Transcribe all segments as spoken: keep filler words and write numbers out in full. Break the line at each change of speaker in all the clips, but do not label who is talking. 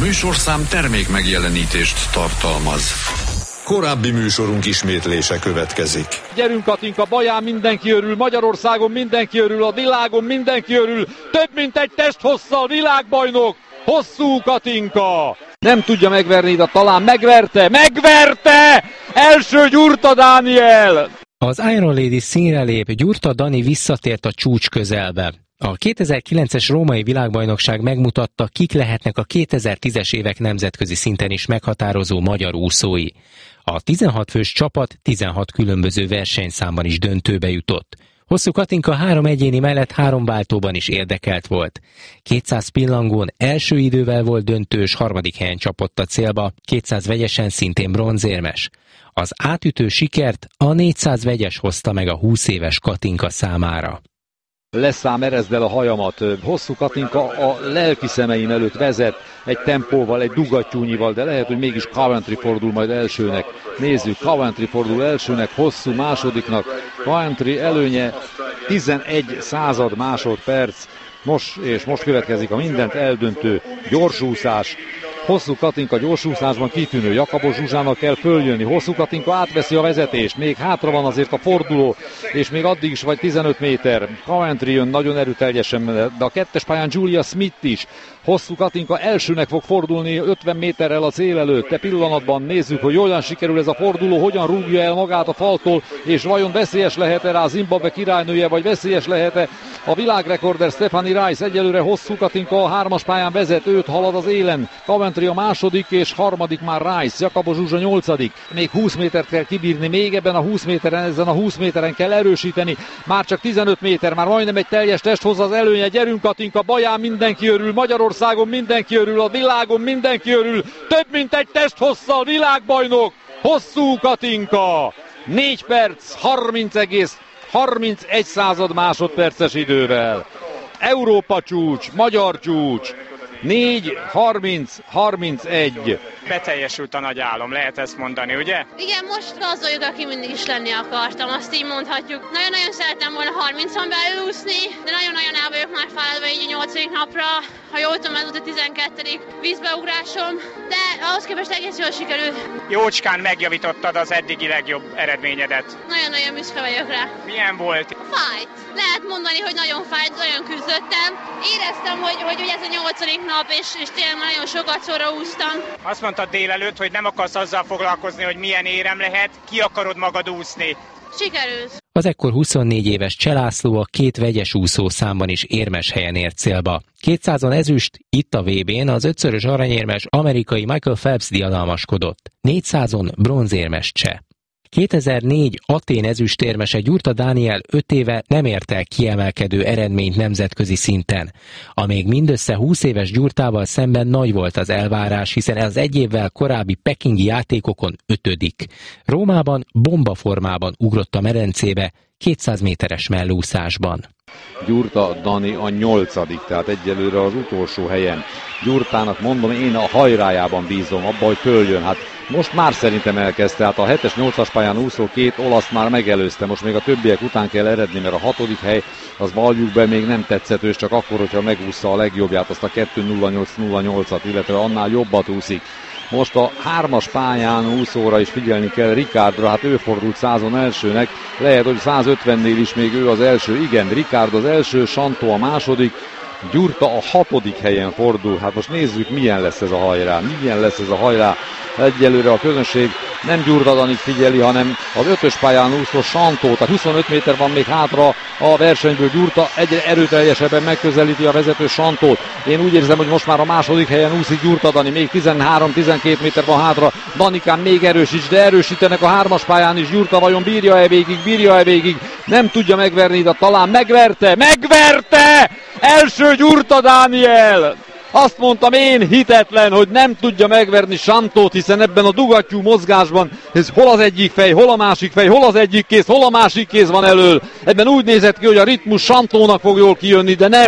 műsorszám termék megjelenítést tartalmaz. Korábbi műsorunk ismétlése következik.
Gyerünk Katinka, Baján mindenki örül, Magyarországon mindenki örül, a világon mindenki örül. Több mint egy testhosszal világbajnok, Hosszú Katinka. Nem tudja megverni, de talán megverte, megverte! Első Gyurta Dániel!
Az Iron Lady színre lép, Gyurta Dani visszatért a csúcs közelbe. A kétezer-kilences római világbajnokság megmutatta, kik lehetnek a kétezer-tízes évek nemzetközi szinten is meghatározó magyar úszói. A tizenhat fős csapat tizenhat különböző versenyszámban is döntőbe jutott. Hosszú Katinka három egyéni mellett három váltóban is érdekelt volt. kétszáz pillangón első idővel volt döntős, harmadik helyen csapott a célba, kétszáz vegyesen szintén bronzérmes. Az átütő sikert a négyszáz vegyes hozta meg a húsz éves Katinka számára.
Leszám, erezd el a hajamat. Hosszú Katinka a lelki szemeim előtt vezet egy tempóval, egy dugattyúnyival, de lehet, hogy mégis Coventry fordul majd elsőnek. Nézzük, Coventry fordul elsőnek, Hosszú másodiknak. Coventry előnye tizenegy század másodperc. Most, és most következik a mindent eldöntő gyorsúszás. Hosszú Katinka gyorsúszásban kitűnő, Jakabos Zsuzsának kell följönni, Hosszú Katinka átveszi a vezetést, még hátra van azért a forduló, és még addig is vagy tizenöt méter. Coventry jön nagyon erőteljesen, de a kettes pályán Julia Smith is. Hosszú Katinka elsőnek fog fordulni ötven méterrel a cél előtt. Te pillanatban nézzük, hogy hogyan sikerül ez a forduló, hogyan rúgja el magát a faltól, és vajon veszélyes lehet-e rá Zimbabwe királynője, vagy veszélyes lehet-e a világrekorder Stephanie Rice. Egyelőre Hosszú Katinka a hármas pályán vezet, őt halad az élen. Coventry a második, és harmadik már Rice, Jakabos Zsuzsa nyolcadik. Még húsz métert kell kibírni, még ebben a húsz méteren, ezen a húsz méteren kell erősíteni. Már csak tizenöt méter, már majdnem egy teljes test hoz az előnye. Gyerünk Katinka, Baján mindenki örül, Magyarországon mindenki örül, a világon mindenki örül. Több mint egy testhosszal világbajnok, Hosszú Katinka. négy perc, harminc egész harmincegy század másodperces idővel. Európa csúcs, magyar csúcs. négy harminc harmincegy.
Beteljesült a nagy álom, lehet ezt mondani, ugye?
Igen, most az vagyok, aki mindig is lenni akartam, azt így mondhatjuk. Nagyon-nagyon szerettem volna harmincon belül úszni, de nagyon-nagyon el vagyok már fáradva így a nyolcadik napra. Ha jól tudom, ez volt a tizenkettedik vízbeugrásom, de ahhoz képest egész jól sikerült.
Jócskán megjavítottad az eddigi legjobb eredményedet.
Nagyon-nagyon büszke vagyok rá.
Milyen volt?
Fájt. Lehet mondani, hogy nagyon fájt, nagyon küzdöttem. Éreztem, hogy, hogy, hogy ez a nyolcadik nap, és, és tényleg nagyon sokat sorra úsztam.
Azt mondtad délelőtt, hogy nem akarsz azzal foglalkozni, hogy milyen érem lehet, ki akarod magad úszni.
Sikerült.
Az ekkor huszonnégy éves Cselászló a két vegyes úszó számban is érmes helyen ért célba. kétszázon ezüst, itt a vé bén az ötszörös aranyérmes amerikai Michael Phelps diadalmaskodott. négyszázon bronzérmes cseh. kétezer-négy Atén ezüstérmese Gyurta Dániel öt éve nem ért el kiemelkedő eredményt nemzetközi szinten. A még mindössze húsz éves Gyurtával szemben nagy volt az elvárás, hiszen az egy évvel korábbi pekingi játékokon ötödik. Rómában bombaformában ugrott a medencébe kétszáz méteres mellúszásban.
Gyurta Dani a nyolcadik, tehát egyelőre az utolsó helyen. Gyurtának mondom, én a hajrájában bízom, abba, hogy följön. Hát most már szerintem elkezdte, hát a hetes nyolcas pályán úszó két olasz már megelőzte, most még a többiek után kell eredni, mert a hatodik hely, az valljuk be, még nem tetszetős, csak akkor, hogyha megúszza a legjobbját, azt a kettő nulla nyolc nulla nyolcat, illetve annál jobbat úszik. Most a hármas pályán úszóra is figyelni kell, Ricardra, hát ő fordult százon elsőnek, lehet, hogy százötvennél is még ő az első, igen, Ricard az első, Santó a második, Gyurta a hatodik helyen fordul. Hát most nézzük, milyen lesz ez a hajrá, milyen lesz ez a hajrá. Egyelőre a közönség nem Gyurta Danit figyeli, hanem az ötös pályán úszó Santót. Tehát huszonöt méter van még hátra a versenyből. Gyurta egyre erőteljesebben megközelíti a vezető Santót. Én úgy érzem, hogy most már a második helyen úszik Gyurta Dani, még tizenhárom-tizenkét méter van hátra. Danikán még erősíts, de erősítenek a hármas pályán is. Gyurta vajon bírja-e végig, bírja-e végig? Nem tudja megverni, de talán megverte, megverte! Első Gyurta Dániel! Azt mondtam én, hitetlen, hogy nem tudja megverni Santót, hiszen ebben a dugattyú mozgásban ez hol az egyik fej, hol a másik fej, hol az egyik kéz, hol a másik kéz van elől. Ebben úgy nézett ki, hogy a ritmus Santónak fog jól kijönni, de nem.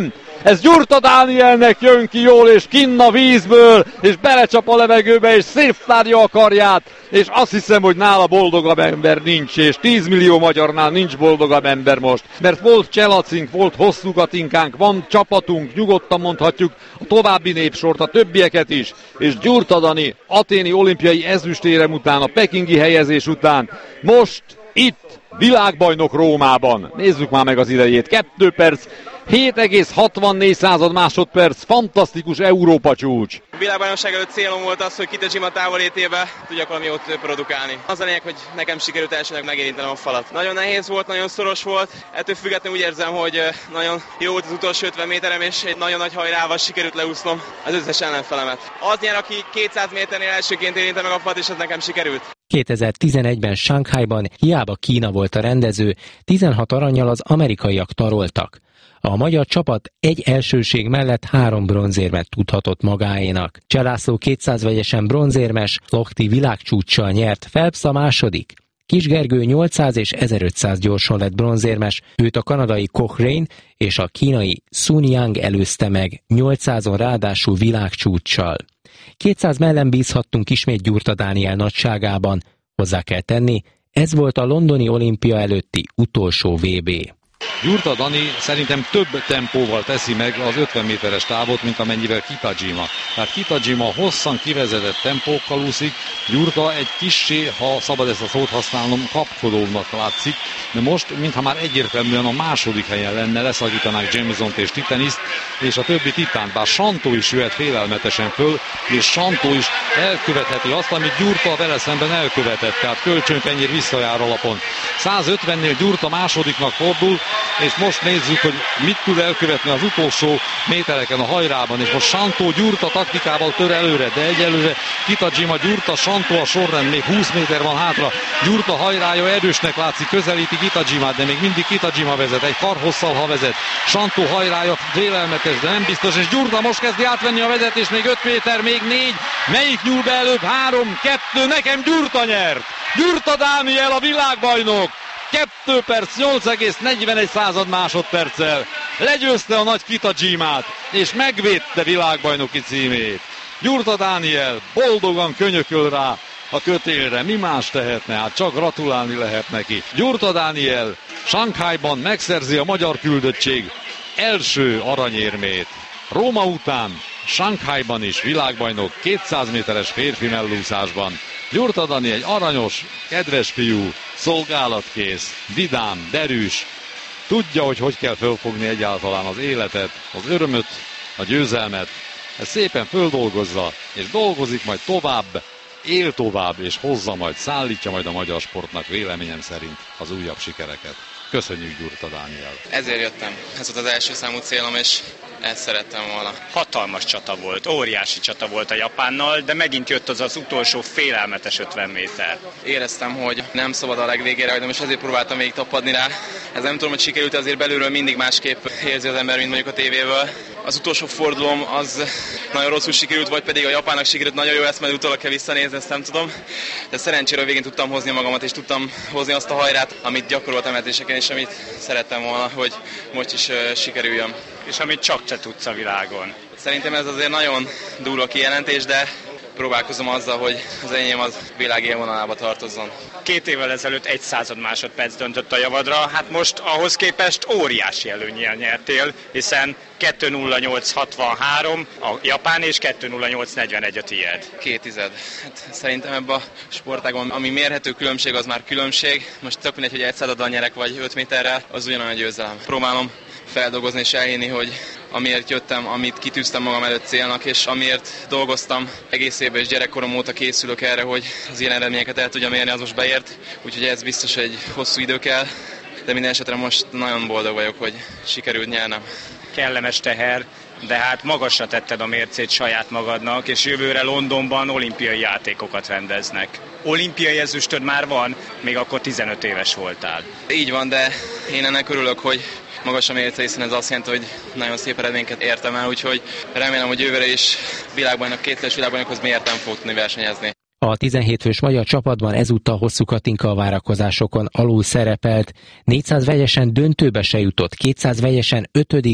Ez Gyurta Dánielnek jön ki jól, és kinn a vízből, és belecsap a levegőbe, és széttárja a karját, és azt hiszem, hogy nála boldogabb ember nincs, és tíz millió magyarnál nincs boldogabb ember most, mert volt Cselacink, volt Hosszú Katinkánk, van csapatunk, nyugodtan mondhatjuk a további népsort, a többieket is, és Gyurta Dani aténi olimpiai ezüstérem után, a pekingi helyezés után, most itt világbajnok Rómában. Nézzük már meg az idejét. kettő perc, hét egész hatvannégy másodperc, fantasztikus Európa csúcs.
A világbajnokság előtt célom volt az, hogy Kitajima távolétébe tudjak valami jót produkálni. Az a lényeg, hogy nekem sikerült elsőnek megérintenem a falat. Nagyon nehéz volt, nagyon szoros volt, ettől függetlenül úgy érzem, hogy nagyon jó volt az utolsó ötven méterem, és egy nagyon nagy hajrával sikerült leúsznom az összes ellenfelemet. Az nyer, aki kétszáz méternél elsőként érinte meg a falat, és ez nekem sikerült.
kétezer-tizenegyben Shanghaiban hiába Kína volt a rendező, tizenhat arannyal az amerikaiak taroltak. A magyar csapat egy elsőség mellett három bronzérmet tudhatott magáénak. Cselászló kétszáz vegyesen bronzérmes, Lochte világcsúccsal nyert, Phelps a második. Kis Gergő nyolcszáz és ezerötszáz gyorson lett bronzérmes, őt a kanadai Cochrane és a kínai Sun Yang előzte meg, nyolcszázon ráadásul világcsúccsal. kétszáz mellett bízhattunk ismét Gyurta Dániel nagyságában. Hozzá kell tenni, ez volt a londoni olimpia előtti utolsó vé bé.
Gyurta Dani szerintem több tempóval teszi meg az ötven méteres távot, mint amennyivel Kitajima. Tehát Kitajima hosszan kivezetett tempókkal úszik, Gyurta egy kissé, ha szabad ezt a szót használnom, kapkodónak látszik, de most, mintha már egyértelműen a második helyen lenne, leszakítanák Jamesont és Titaniszt, és a többi titánt, bár Santó is jöhet félelmetesen föl, és Santó is elkövetheti azt, amit Gyurta vele szemben elkövetett, tehát kölcsönkenyér visszajár alapon. százötvennél Gyurta másodiknak fordul, és most nézzük, hogy mit tud elkövetni az utolsó métereken a hajrában, és most Santó Gyurta taktikával tör előre, de egyelőre Kitajima, Gyurta, Santó a sorrend, még húsz méter van hátra, Gyurta hajrája erősnek látszik, közelíti Kitajimát, de még mindig Kitajima vezet, egy karhosszal ha vezet, Santó hajrája félelmetes, de nem biztos, és Gyurta most kezdi átvenni a vezetés, még öt méter, még négy, melyik nyúl be előbb, három, kettő, nekem Gyurta nyert! Gyurta Dániel a világbajnok! kettő perc, nyolc egész negyvenegy másodperccel legyőzte a nagy Kitajimát, és megvédte világbajnoki címét. Gyurta Dániel boldogan könyököl rá a kötélre, mi más tehetne, hát csak gratulálni lehet neki. Gyurta Dániel Shanghaiban megszerzi a magyar küldöttség első aranyérmét. Róma után Shanghaiban is világbajnok kétszáz méteres férfi mellúszásban. Gyurta Dani egy aranyos, kedves fiú, szolgálatkész, vidám, derűs, tudja, hogy hogy kell fölfogni egyáltalán az életet, az örömöt, a győzelmet. Ez szépen földolgozza, és dolgozik majd tovább, él tovább, és hozza majd, szállítja majd a magyar sportnak véleményem szerint az újabb sikereket. Köszönjük Gyurta Dániel!
Ezért jöttem. Ez volt az első számú célom, és ezt szerettem volna.
Hatalmas csata volt, óriási csata volt a Japánnal, de megint jött az az utolsó félelmetes ötven méter.
Éreztem, hogy nem szabad a legvégére hagynom, és ezért próbáltam még tapadni rá. Ez nem tudom, hogy sikerült, azért belülről mindig másképp érzi az ember, mint mondjuk a tévéből. Az utolsó fordulóm az nagyon rosszul sikerült, vagy pedig a japánnak sikerült nagyon jó, ezt majd utólag kell visszanézni, ezt nem tudom. De szerencsére a végén tudtam hozni magamat, és tudtam hozni azt a hajrát, amit gyakoroltam edzéseken, és amit szerettem volna, hogy most is uh, sikerüljön.
És amit csak te tudsz a világon.
Szerintem ez azért nagyon durva kijelentés, de próbálkozom azzal, hogy az enyém az világ élvonalába tartozzon.
Két évvel ezelőtt egy század másodperc döntött a javadra, hát most ahhoz képest óriási előnnyel nyertél, hiszen kettő nulla nyolc hatvanhárom a japán és kettő nulla nyolc negyvenegy a tiéd.
Két tized. Hát szerintem ebben a sportágban, ami mérhető különbség, az már különbség. Most tök mindegy, hogy egy századdal nyerek vagy öt méterrel, az ugyanolyan a győzelem. Próbálom feldolgozni és elhinni, hogy amiért jöttem, amit kitűztem magam előtt célnak, és amiért dolgoztam egész évben, és gyerekkorom óta készülök erre, hogy az ilyen eredményeket el tudjam érni, az most beért. Úgyhogy ez biztos egy hosszú idő kell, de minden esetre most nagyon boldog vagyok, hogy sikerült nyernem.
Kellemes teher, de hát magasra tetted a mércét saját magadnak, és jövőre Londonban olimpiai játékokat rendeznek. Olimpiai ezüstöd már van, még akkor tizenöt éves voltál.
Így van, de én ennek örülök, hogy magas a mérce, hiszen ez azt jelenti, hogy nagyon szép eredményeket értem el, úgyhogy remélem, hogy jövőre is világbajnok, kétszeres világbajnokhoz mérten fog tudni versenyezni.
A tizenhét fős magyar csapatban ezúttal Hosszú Katinka a várakozásokon alul szerepelt, négyszáz vegyesen döntőbe se jutott, kétszáz vegyesen ötödik,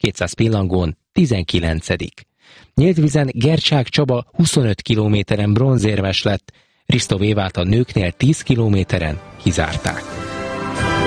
kétszáz pillangón tizenkilencedik Nyílt vízen Gercsák Csaba huszonöt kilométeren bronzérmes lett, Risto Évát a nőknél tíz kilométeren kizárták.